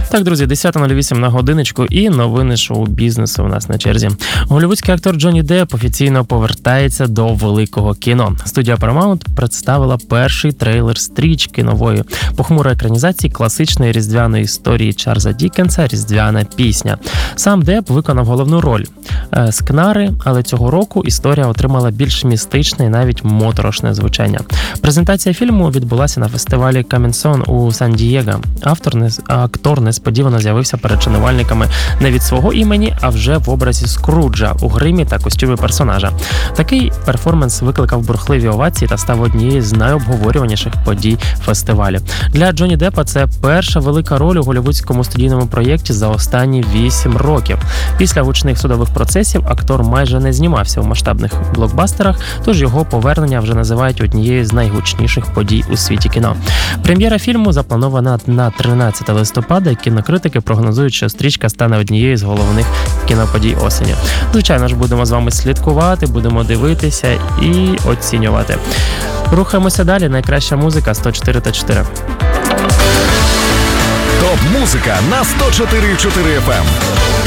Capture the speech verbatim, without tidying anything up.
Так, друзі, десята нуль вісім на годиночку і новини шоу-бізнесу у нас на черзі. Голлівудський актор Джонні Депп офіційно повертається до великого кіно. Студія Paramount представила перший трейлер стрічки нової похмурої екранізації класичної різдвяної історії Чарльза Діккенса «Різдвяна пісня». Сам Депп виконав головну роль Скнари, але цього року історія отримала більш містичне і навіть моторошне звучання. Презентація фільму відбулася на фестивалі Камінсон у Сан-Дієго. Автор не, актор несподівано з'явився перед шанувальниками не від свого імені, а вже в образі Скруджа у гримі та костюмі персонажа. Такий перформанс викликав бурхливі овації та став однією з найобговорюваніших подій фестивалю. Для Джонні Деппа це перша велика роль у голлівудському студійному проєкті за останні вісім років. Після гучних судових процесів актор майже не знімався у масштабних блокбастерах, тож його повернення вже називають однією з найгучніших подій у світі кіно. Прем'єра фільму запланована на тринадцяте листопада, і кінокритики прогнозують, що стрічка стане однією з головних кіноподій осені. Звичайно ж, будемо з вами слідкувати, будемо дивитися і оцінювати. Рухаємося далі. Найкраща музика сто чотири та чотири. Топ-музика на сто чотири і чотири еф ем.